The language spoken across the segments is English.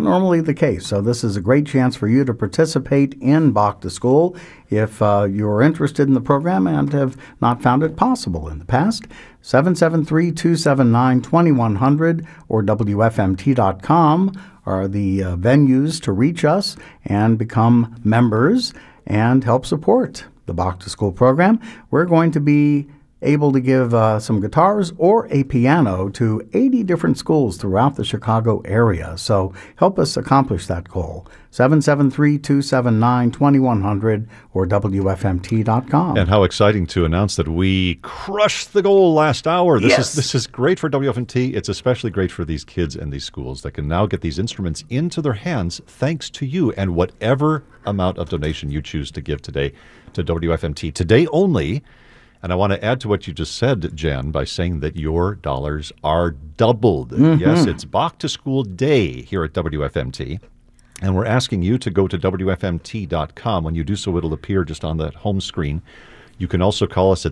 normally the case. So this is a great chance for you to participate in Bach to School if you're interested in the program and have not found it possible in the past. 773-279-2100 or WFMT.com are the venues to reach us and become members and help support the Bach to School program. We're going to be able to give some guitars or a piano to 80 different schools throughout the Chicago area. So help us accomplish that goal. 773-279-2100 or WFMT.com. And how exciting to announce that we crushed the goal last hour. This is great for WFMT. It's especially great for these kids and these schools that can now get these instruments into their hands thanks to you and whatever amount of donation you choose to give today to WFMT. Today only. And I want to add to what you just said, Jan, by saying that your dollars are doubled. Mm-hmm. Yes, it's Bach to School Day here at WFMT. And we're asking you to go to WFMT.com. When you do so, it'll appear just on that home screen. You can also call us at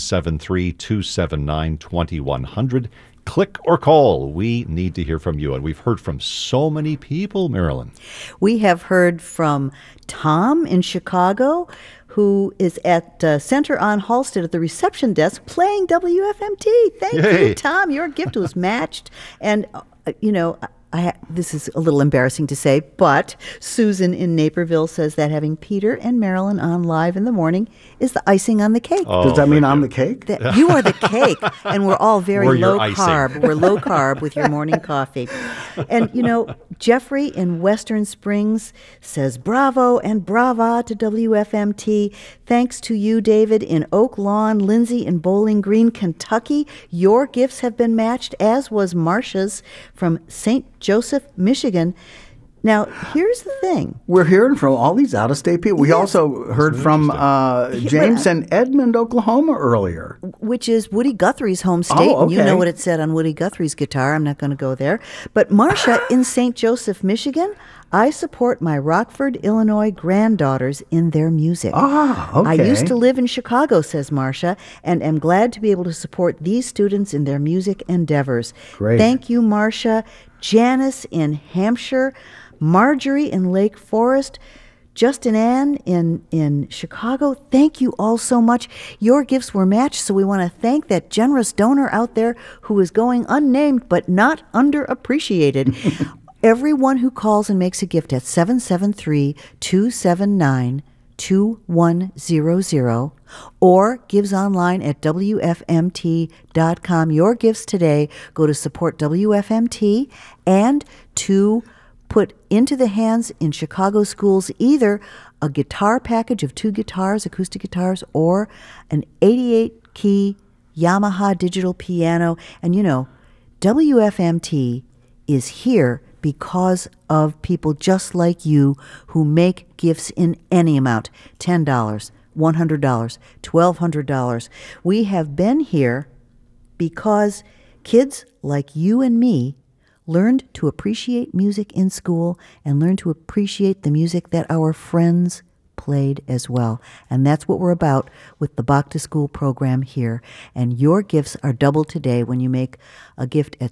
773-279-2100. Click or call. We need to hear from you. And we've heard from so many people, Marilyn. We have heard from Tom in Chicago, who is at Center on Halsted at the reception desk playing WFMT. Thank you, Tom. Your gift was matched. And, this is a little embarrassing to say, but Susan in Naperville says that having Peter and Marilyn on live in the morning is the icing on the cake. Oh, does that mean I'm the cake? You are the cake, and we're all very low carb. We're low carb with your morning coffee. And, Jeffrey in Western Springs says bravo and brava to WFMT. Thanks to you, David, in Oak Lawn, Lindsay in Bowling Green, Kentucky. Your gifts have been matched, as was Marcia's from St. Joseph, Michigan. Now, here's the thing. We're hearing from all these out-of-state people. We also heard from James in Edmond, Oklahoma earlier. Which is Woody Guthrie's home state. And you know what it said on Woody Guthrie's guitar. I'm not going to go there. But Marcia in St. Joseph, Michigan, I support my Rockford, Illinois granddaughters in their music. I used to live in Chicago, says Marcia, and am glad to be able to support these students in their music endeavors. Great. Thank you, Marcia. Janice in Hampshire, Marjorie in Lake Forest, Justin Ann in Chicago. Thank you all so much. Your gifts were matched, so we want to thank that generous donor out there who is going unnamed but not underappreciated. Everyone who calls and makes a gift at 773-279-2100 or gives online at WFMT.com. Your gifts today go to support WFMT and to put into the hands in Chicago schools either a guitar package of 2 guitars, acoustic guitars, or an 88-key Yamaha digital piano. And WFMT is here because of people just like you who make gifts in any amount, $10, $100, $1,200. We have been here because kids like you and me learned to appreciate music in school and learned to appreciate the music that our friends played as well. And that's what we're about with the Bach to School program here. And your gifts are doubled today when you make a gift at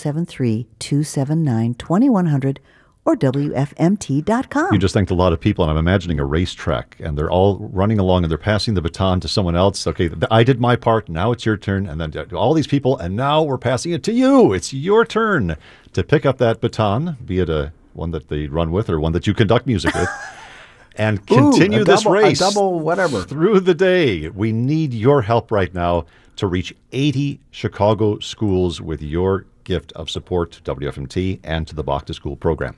773-279-2100 or WFMT.com. You just thanked a lot of people, and I'm imagining a racetrack, and they're all running along, and they're passing the baton to someone else. Okay, I did my part, now it's your turn, and then all these people, and now we're passing it to you. It's your turn to pick up that baton, be it one that they run with or one that you conduct music with. And continue this race through the day. We need your help right now to reach 80 Chicago schools with your gift of support to WFMT and to the Bach to School program.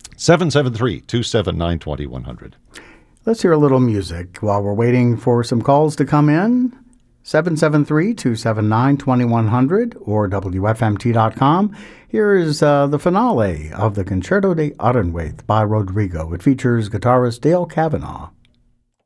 773-279-2100. Let's hear a little music while we're waiting for some calls to come in. 773-279-2100 or WFMT.com. Here is the finale of the Concerto de Aranjuez by Rodrigo. It features guitarist Dale Cavanaugh.